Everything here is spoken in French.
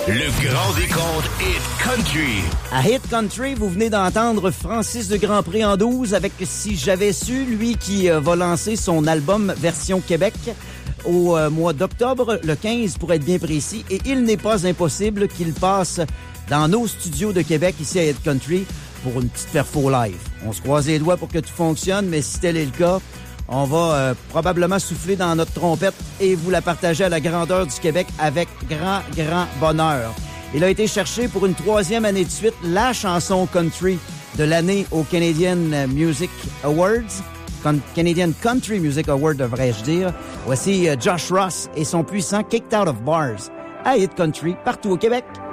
Le grand décompte Hit Country. À Hit Country, vous venez d'entendre Francis de Grandpré en 12 avec Si j'avais su, lui qui va lancer son album version Québec au mois d'octobre, le 15 pour être bien précis. Et il n'est pas impossible qu'il passe dans nos studios de Québec, ici à Hit Country, pour une petite perfo live. On se croise les doigts pour que tout fonctionne, mais si tel est le cas, on va probablement souffler dans notre trompette et vous la partager à la grandeur du Québec avec grand bonheur. Il a été cherché pour une 3e année de suite la chanson country de l'année au Canadian Music Awards. Canadian Country Music Award, devrais-je dire. Voici Josh Ross et son puissant Kicked Out of Bars à Hit Country partout au Québec.